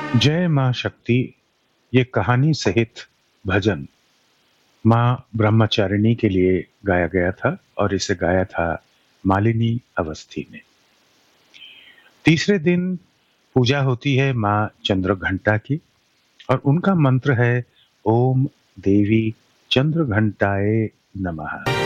जय मां शक्ति ये कहानी सहित भजन मां ब्रह्मचारिणी के लिए गाया गया था और इसे गाया था मालिनी अवस्थी ने। तीसरे दिन पूजा होती है मां चंद्रघंटा की और उनका मंत्र है ओम देवी चंद्रघंटाए नमः।